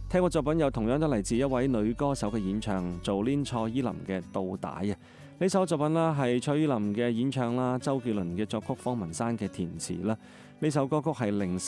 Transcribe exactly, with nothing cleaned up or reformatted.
聽過作品有同樣都嚟自一位女歌手嘅演唱，做 Jolin 蔡依林嘅《倒帶》啊。呢首作品啦係蔡依林嘅演唱啦，周杰倫嘅作曲，方文山嘅填詞啦。呢首歌曲係零